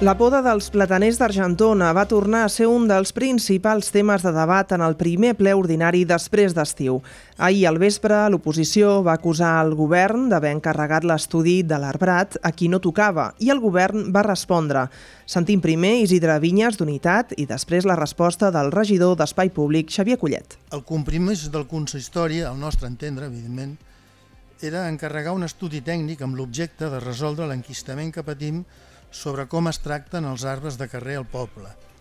La poda dels plataners d'Argentona va tornar a ser un dels principals temes de debat en el primer ple ordinari després d'estiu. Ahir al vespre, l'oposició va acusar el govern d'haver encarregat l'estudi de l'arbrat a qui no tocava i el govern va respondre. Sentim primer Isidre Vinyes d'Unitat i després la resposta del regidor d'Espai Públic, Xavier Collet. El compromís del consistori, al nostre entendre, evidentment, era encarregar un estudi tècnic amb l'objecte de resoldre l'enquistament que patim sobre com es tracten els arbres de carrer al poble.